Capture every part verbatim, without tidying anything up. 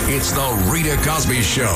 It's the Rita Cosby Show.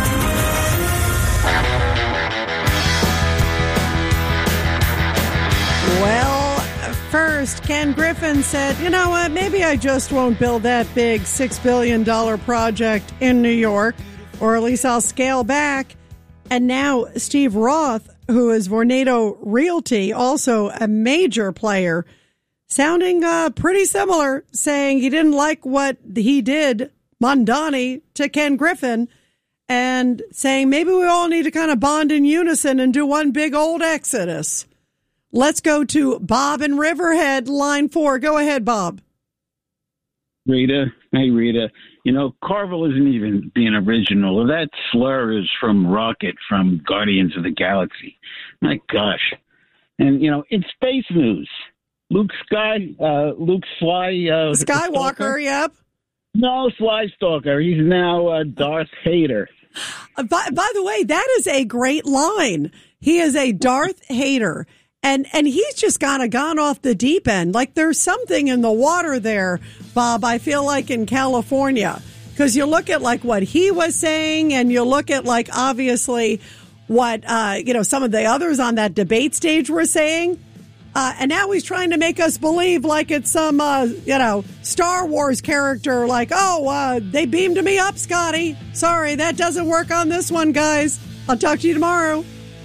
Well, first, Ken Griffin said, you know what, maybe I just won't build that big six billion dollars project in New York, or at least I'll scale back. And now Steve Roth, who is Vornado Realty, also a major player, sounding uh, pretty similar, saying he didn't like what he did, Mondani, to Ken Griffin, and saying maybe we all need to kind of bond in unison and do one big old exodus. Let's go to Bob in Riverhead, line four. Go ahead, Bob. Rita. Hey, Rita. You know, Carvel isn't even being original. That slur is from Rocket from Guardians of the Galaxy. My gosh. And, you know, it's space news. Luke Sky, uh, Luke Sly. Uh, Skywalker, Stalker? Yep. No, Sly Stalker. He's now uh, Darth Hater. Uh, by, by the way, that is a great line. He is a Darth Hater. And and he's just kind of gone off the deep end. Like there's something in the water there, Bob, I feel like in California. Because you look at like what he was saying and you look at like obviously what, uh, you know, some of the others on that debate stage were saying. Uh, and now he's trying to make us believe like it's some, uh, you know, Star Wars character. Like, oh, uh, they beamed me up, Scotty. Sorry, that doesn't work on this one, guys. I'll talk to you tomorrow.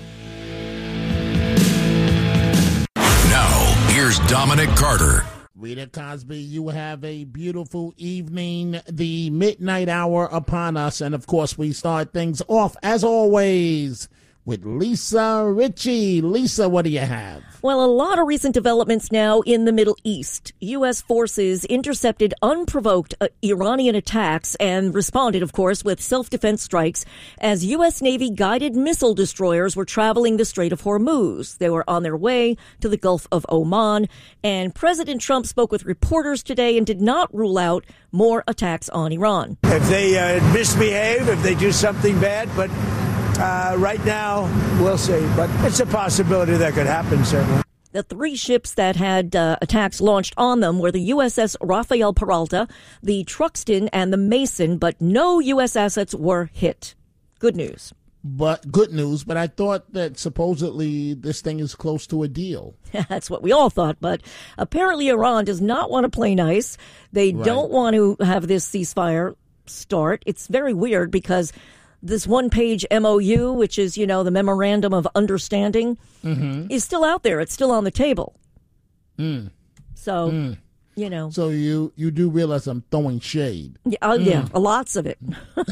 Here's Dominic Carter. Rita Cosby, you have a beautiful evening, the midnight hour upon us. And, of course, we start things off, as always, with Lisa Ritchie. Lisa, what do you have? Well, a lot of recent developments now in the Middle East. U S forces intercepted unprovoked uh, Iranian attacks and responded, of course, with self-defense strikes as U S Navy guided missile destroyers were traveling the Strait of Hormuz. They were on their way to the Gulf of Oman. And President Trump spoke with reporters today and did not rule out more attacks on Iran. If they uh, misbehave, if they do something bad, but Uh, right now, we'll see. But it's a possibility that could happen, certainly. The three ships that had uh, attacks launched on them were the U S S Rafael Peralta, the Truxtun, and the Mason, but no U S assets were hit. Good news. But good news, but I thought that supposedly this thing is close to a deal. That's what we all thought, but apparently Iran does not want to play nice. They Right. don't want to have this ceasefire start. It's very weird because this one-page M O U, which is, you know, the Memorandum of Understanding, mm-hmm. is still out there. It's still on the table. Mm. So, mm. you know. So you, you do realize I'm throwing shade. Yeah, uh, mm. yeah, lots of it.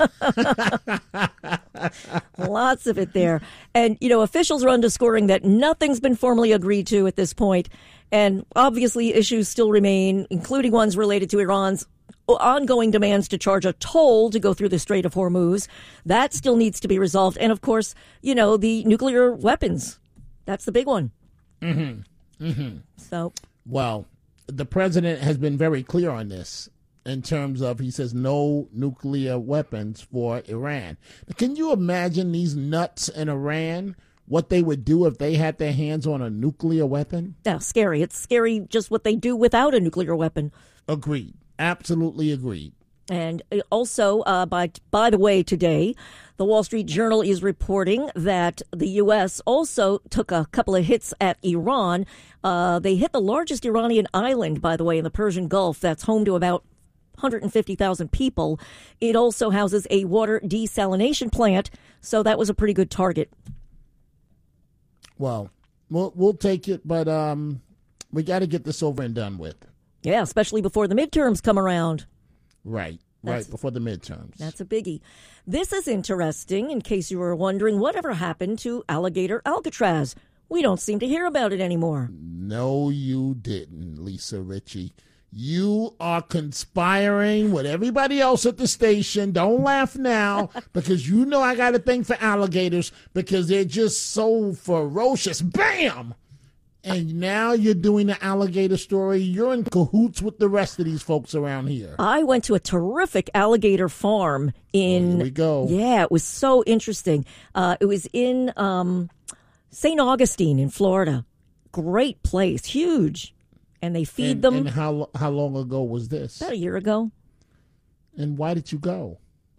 Lots of it there. And, you know, officials are underscoring that nothing's been formally agreed to at this point. And obviously issues still remain, including ones related to Iran's ongoing demands to charge a toll to go through the Strait of Hormuz. That still needs to be resolved. And, of course, you know, the nuclear weapons. That's the big one. Mm-hmm. Mm-hmm. So. Well, the president has been very clear on this in terms of, he says, no nuclear weapons for Iran. Can you imagine these nuts in Iran, what they would do if they had their hands on a nuclear weapon? Yeah, scary. It's scary just what they do without a nuclear weapon. Agreed. Absolutely agreed. And also, uh, by by the way, today, the Wall Street Journal is reporting that the U S also took a couple of hits at Iran. Uh, they hit the largest Iranian island, by the way, in the Persian Gulf. That's home to about one hundred fifty thousand people. It also houses a water desalination plant, so that was a pretty good target. Well, we'll, we'll take it, but um, we got to get this over and done with. Yeah, especially before the midterms come around. Right, That's, right, before the midterms. That's a biggie. This is interesting, in case you were wondering, whatever happened to alligator Alcatraz? We don't seem to hear about it anymore. No, you didn't, Lisa Ritchie. You are conspiring with everybody else at the station. Don't laugh now, because you know I got a thing for alligators, because they're just so ferocious. Bam! And now you're doing the alligator story. You're in cahoots with the rest of these folks around here. I went to a terrific alligator farm in. Oh, here we go. Yeah, it was so interesting. Uh, it was in um, Saint Augustine in Florida. Great place, huge. And they feed and, them. And how how long ago was this? About a year ago. And why did you go?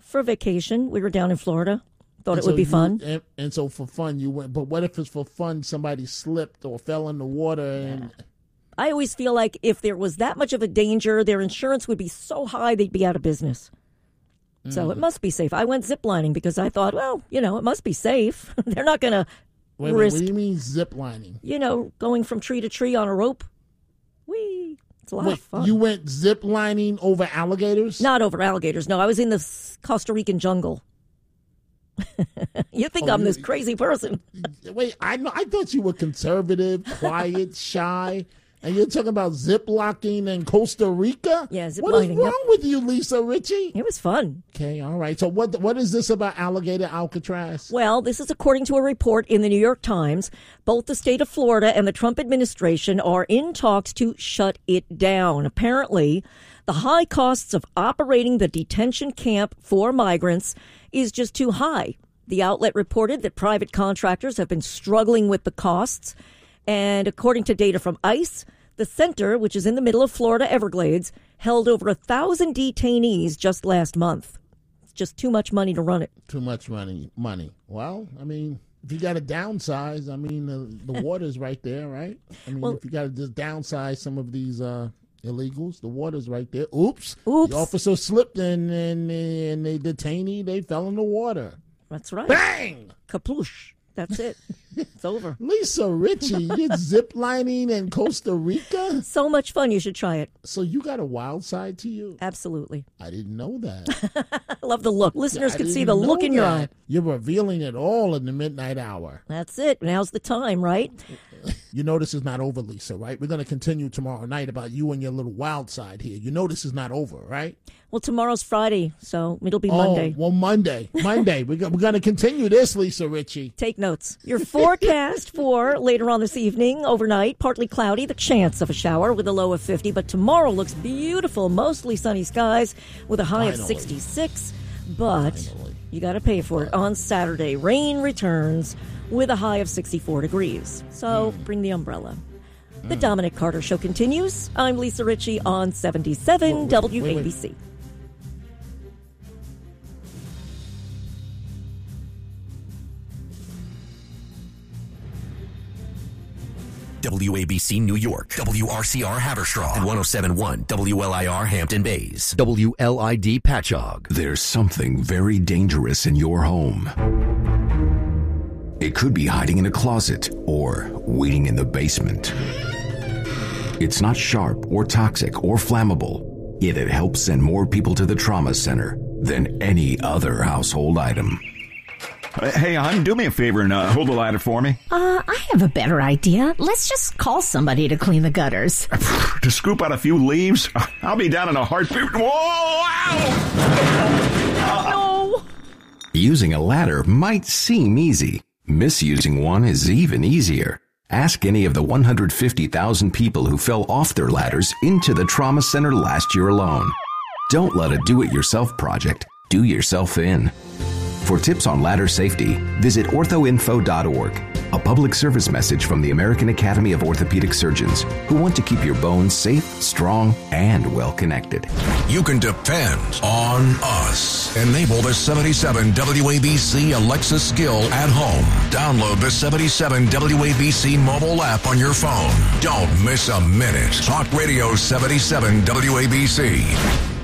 For vacation, we were down in Florida. Thought And it so would be you- fun. And, and so for fun, you went. But what if it's for fun, somebody slipped or fell in the water? And I always feel like if there was that much of a danger, their insurance would be so high they'd be out of business. So it must be safe. I went ziplining because I thought, well, you know, it must be safe. They're not going to wait, wait, risk, what do you mean zip lining? you know, going from tree to tree on a rope. Whee! It's a lot Wait, of fun. you went zip lining over alligators? Not over alligators. No, I was in the s- Costa Rican jungle. You think Oh, I'm you- this crazy person? Wait, I know. I thought you were conservative, quiet, shy, and you're talking about zip locking in Costa Rica. Yeah, zip What is lining, wrong yep. with you, Lisa Ritchie? It was fun. Okay, all right. So what what is this about alligator Alcatraz? Well, this is according to a report in the New York Times. Both the state of Florida and the Trump administration are in talks to shut it down. Apparently, the high costs of operating the detention camp for migrants is just too high. The outlet reported that private contractors have been struggling with the costs. And according to data from ICE, the center, which is in the middle of Florida Everglades, held over a thousand detainees just last month. It's just too much money to run it. Too much money. Money. Well, I mean, if you got to downsize, I mean, the, the water's right there, right? I mean, Well- if you got to just downsize some of these uh, illegals, the water's right there. Oops. Oops. The officer slipped and and, and the detainee, they fell in the water. That's right. Bang! Kaploosh. That's it. It's over. Lisa Ritchie, you're zip lining in Costa Rica? So much fun. You should try it. So you got a wild side to you? Absolutely. I didn't know that. I love the look. Listeners I can see didn't the look know in your that. eye. You're revealing it all in the midnight hour. That's it. Now's the time, right? You know this is not over, Lisa, right? We're going to continue tomorrow night about you and your little wild side here. You know this is not over, right? Well, tomorrow's Friday, so it'll be Oh, Monday. well, Monday. Monday. We're, go- we're going to continue this, Lisa Ritchie. Take notes. Your forecast for later on this evening, overnight, partly cloudy, the chance of a shower with a low of fifty. But tomorrow looks beautiful, mostly sunny skies with a high of Finally. sixty-six. But Finally. you got to pay for it. On Saturday, rain returns with a high of sixty-four degrees. So Hmm. bring the umbrella. The Dominic Carter Show continues. I'm Lisa Ritchie on seventy-seven Wait, wait, W A wait, B wait. C. W A B C New York, W R C R Haverstraw, and one oh seven point one W L I R Hampton Bays, W L I D Patchogue. There's something very dangerous in your home. It could be hiding in a closet or waiting in the basement. It's not sharp or toxic or flammable, yet it helps send more people to the trauma center than any other household item. Uh, Hey, hon, do me a favor and uh, hold the ladder for me. Uh, I have a better idea. Let's just call somebody to clean the gutters. To scoop out a few leaves? I'll be down in a heartbeat. Whoa! Ow! No! Using a ladder might seem easy. Misusing one is even easier. Ask any of the one hundred fifty thousand people who fell off their ladders into the trauma center last year alone. Don't let a do-it-yourself project do yourself in. For tips on ladder safety, visit ortho info dot org, a public service message from the American Academy of Orthopedic Surgeons, who want to keep your bones safe, strong, and well-connected. You can depend on us. Enable the seventy-seven W A B C Alexa skill at home. Download the seventy-seven W A B C mobile app on your phone. Don't miss a minute. Talk Radio seventy-seven W A B C.